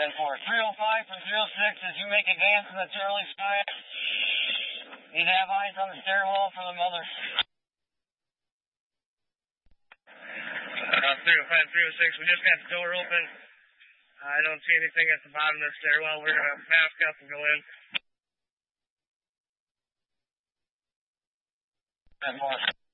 10-4. 305 from 306 as you make advance in the Charlie sky. Need to have eyes on the stairwell for the mother. 305, 306, we just got the door open. I don't see anything at the bottom of the stairwell. We're going to mask up and go in. 10-4.